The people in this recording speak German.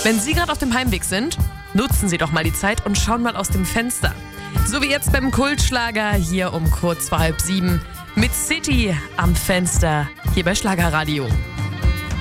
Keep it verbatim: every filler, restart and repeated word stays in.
Wenn Sie gerade auf dem Heimweg sind, nutzen Sie doch mal die Zeit und schauen mal aus dem Fenster. So wie jetzt beim Kultschlager hier um kurz vor halb sieben mit City am Fenster hier bei Schlagerradio.